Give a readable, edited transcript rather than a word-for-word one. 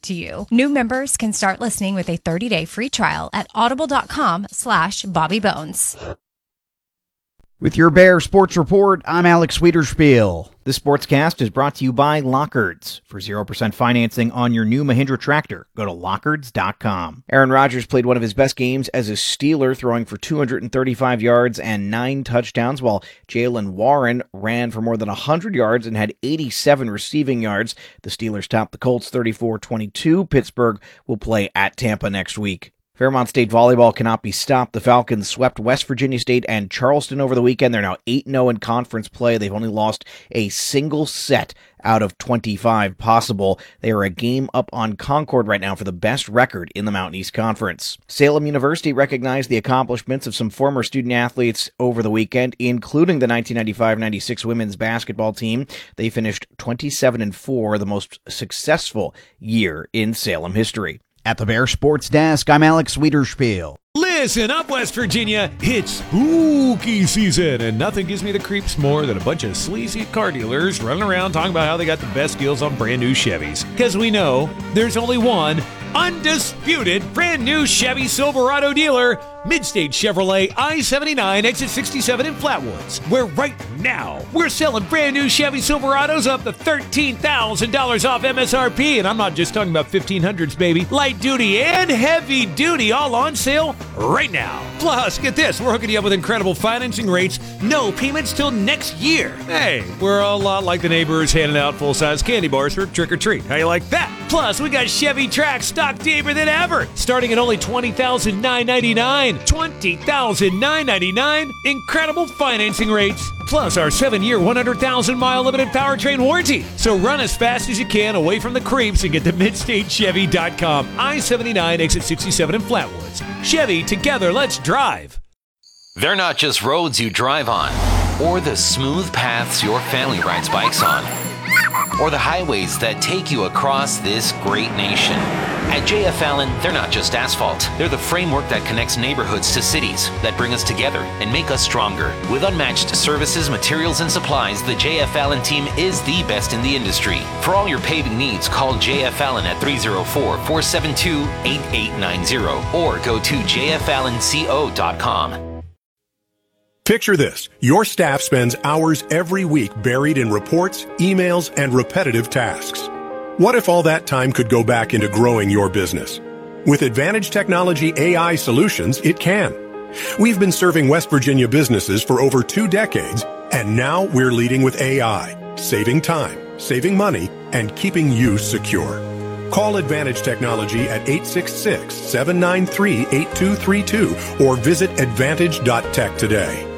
to you. New members can start listening with a 30-day free trial at audible.com/BobbyBones. With your Bear Sports Report, I'm Alex Wiederspiel. This sportscast is brought to you by Lockards. For 0% financing on your new Mahindra tractor, go to Lockards.com. Aaron Rodgers played one of his best games as a Steeler, throwing for 235 yards and 9 touchdowns, while Jaylen Warren ran for more than 100 yards and had 87 receiving yards. The Steelers topped the Colts 34-22. Pittsburgh will play at Tampa next week. Fairmont State volleyball cannot be stopped. The Falcons swept West Virginia State and Charleston over the weekend. They're now 8-0 in conference play. They've only lost a single set out of 25 possible. They are a game up on Concord right now for the best record in the Mountain East Conference. Salem University recognized the accomplishments of some former student athletes over the weekend, including the 1995-96 women's basketball team. They finished 27-4, the most successful year in Salem history. At the Bear Sports Desk, I'm Alex Wiederspiel. Listen up, West Virginia. It's spooky season, and nothing gives me the creeps more than a bunch of sleazy car dealers running around talking about how they got the best deals on brand new Chevys. Because we know there's only one undisputed brand new Chevy Silverado dealer, Midstate Chevrolet I-79 exit 67 in Flatwoods, where right now we're selling brand new Chevy Silverados up to $13,000 off MSRP, and I'm not just talking about 1500s, baby. Light duty and heavy duty all on sale right now. Plus, get this, we're hooking you up with incredible financing rates, no payments till next year. Hey, we're a lot like the neighbors handing out full-size candy bars for trick-or-treat. How you like that? Plus, we got Chevy Trax stock deeper than ever, starting at only $20,999. $20,999. Incredible financing rates. Plus our 7-year, 100,000-mile limited powertrain warranty. So run as fast as you can away from the creeps and get to MidstateChevy.com. I-79 exit 67 in Flatwoods. Chevy, together, let's drive. They're not just roads you drive on, or the smooth paths your family rides bikes on, or the highways that take you across this great nation. At JF Allen, they're not just asphalt. They're the framework that connects neighborhoods to cities, that bring us together and make us stronger. With unmatched services, materials, and supplies, the JF Allen team is the best in the industry. For all your paving needs, call JF Allen at 304-472-8890 or go to jfallenco.com. Picture this. Your staff spends hours every week buried in reports, emails, and repetitive tasks. What if all that time could go back into growing your business? With Advantage Technology AI solutions, it can. We've been serving West Virginia businesses for over 2 decades, and now we're leading with AI, saving time, saving money, and keeping you secure. Call Advantage Technology at 866-793-8232 or visit advantage.tech today.